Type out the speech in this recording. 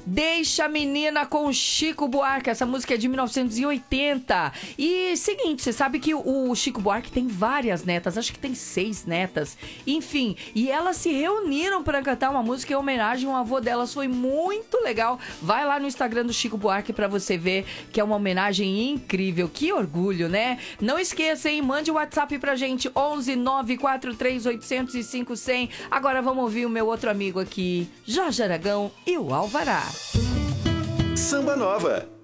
Deixa a Menina com Chico Buarque. Essa música é de 1980. E seguinte, você sabe que o Chico Buarque tem várias netas, acho que tem 6 netas. Enfim, e elas se reuniram para cantar uma música em homenagem ao avô delas. Foi muito legal. Vai lá no Instagram do Chico Buarque para você ver que é uma homenagem incrível. Que orgulho, né? Não esqueça, hein? Mande o WhatsApp pra gente, 11 943 805 100. Agora vamos ouvir o meu outro amigo aqui, Jorge Aragão e o Alvará. Samba Nova.